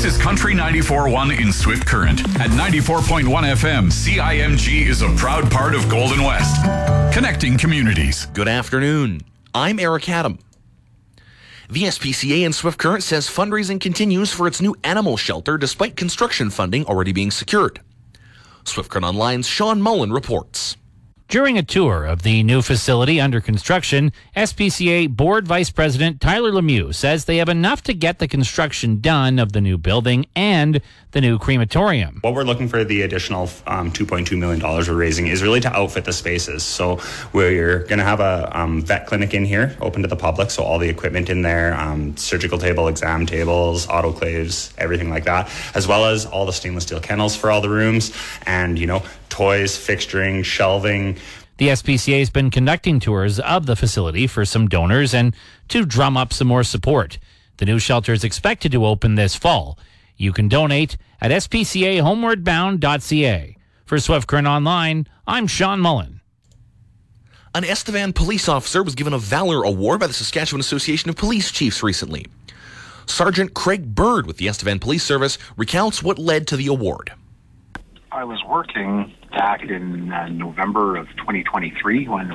This is Country 94.1 in Swift Current. At 94.1 FM, CIMG is a proud part of Golden West, connecting communities. Good afternoon. I'm Eric Adam. The SPCA in Swift Current says fundraising continues for its new animal shelter despite construction funding already being secured. Swift Current Online's Sean Mullen reports. During a tour of the new facility under construction, SPCA Board Vice President Tyler Lemieux says they have enough to get the construction done of the new building and the new crematorium. What we're looking for the additional $2.2 million we're raising is really to outfit the spaces. So we're going to have a vet clinic in here, open to the public, so all the equipment in there, surgical table, exam tables, autoclaves, everything like that, as well as all the stainless steel kennels for all the rooms and, toys, fixturing, shelving. The SPCA has been conducting tours of the facility for some donors and to drum up some more support. The new shelter is expected to open this fall. You can donate at spcahomewardbound.ca. For Swift Current Online, I'm Sean Mullen. An Estevan police officer was given a Valor Award by the Saskatchewan Association of Police Chiefs recently. Sergeant Craig Bird with the Estevan Police Service recounts what led to the award. I was working back in November of 2023 when